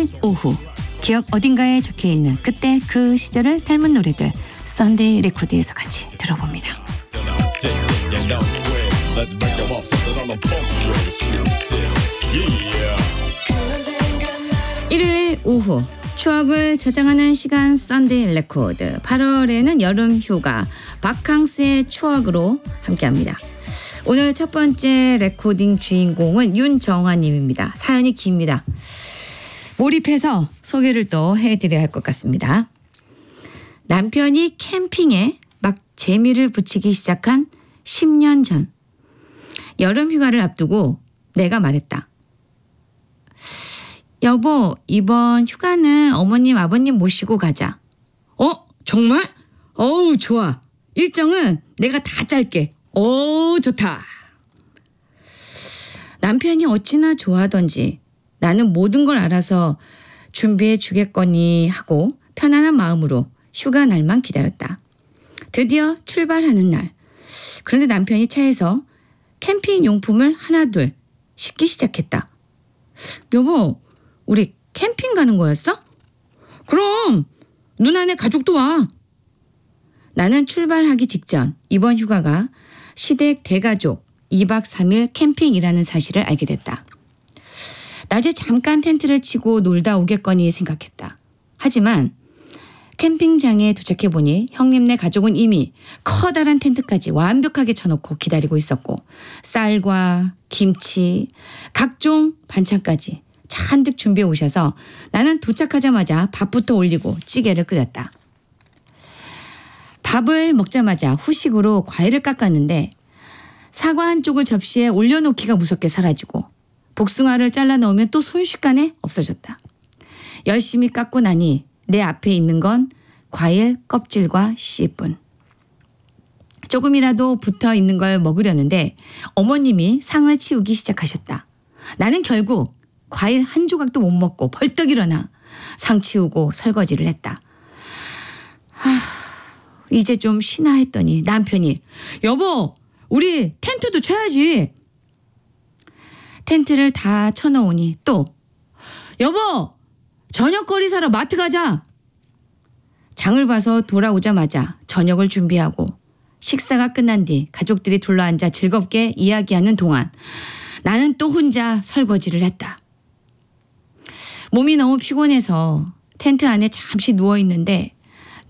일요일 오후 기억 어딘가에 적혀있는 그때 그 시절을 닮은 노래들 썬데이 레코드에서 같이 들어봅니다. 일요일 오후 추억을 저장하는 시간 썬데이 레코드 8월에는 여름 휴가 바캉스의 추억으로 함께합니다. 오늘 첫 번째 레코딩 주인공은 윤정환님입니다. 사연이 깁니다. 몰입해서 소개를 또 해드려야 할 것 같습니다. 남편이 캠핑에 막 재미를 붙이기 시작한 10년 전 여름 휴가를 앞두고 내가 말했다. 여보, 이번 휴가는 어머님 아버님 모시고 가자. 정말? 어우 좋아. 일정은 내가 다 짤게. 오 좋다. 남편이 어찌나 좋아하던지 나는 모든 걸 알아서 준비해 주겠거니 하고 편안한 마음으로 휴가 날만 기다렸다. 드디어 출발하는 날. 그런데 남편이 차에서 캠핑 용품을 하나둘 싣기 시작했다. 여보, 우리 캠핑 가는 거였어? 그럼 누나네 가족도 와. 나는 출발하기 직전 이번 휴가가 시댁 대가족 2박 3일 캠핑이라는 사실을 알게 됐다. 낮에 잠깐 텐트를 치고 놀다 오겠거니 생각했다. 하지만 캠핑장에 도착해보니 형님네 가족은 이미 커다란 텐트까지 완벽하게 쳐놓고 기다리고 있었고 쌀과 김치, 각종 반찬까지 잔뜩 준비해 오셔서 나는 도착하자마자 밥부터 올리고 찌개를 끓였다. 밥을 먹자마자 후식으로 과일을 깎았는데 사과 한쪽을 접시에 올려놓기가 무섭게 사라지고 복숭아를 잘라 넣으면 또 순식간에 없어졌다. 열심히 깎고 나니 내 앞에 있는 건 과일 껍질과 씨뿐. 조금이라도 붙어 있는 걸 먹으려는데 어머님이 상을 치우기 시작하셨다. 나는 결국 과일 한 조각도 못 먹고 벌떡 일어나 상 치우고 설거지를 했다. 이제 좀 쉬나 했더니 남편이 여보, 우리 텐트도 쳐야지. 텐트를 다 쳐놓으니 또 여보, 저녁거리 사러 마트 가자. 장을 봐서 돌아오자마자 저녁을 준비하고 식사가 끝난 뒤 가족들이 둘러앉아 즐겁게 이야기하는 동안 나는 또 혼자 설거지를 했다. 몸이 너무 피곤해서 텐트 안에 잠시 누워있는데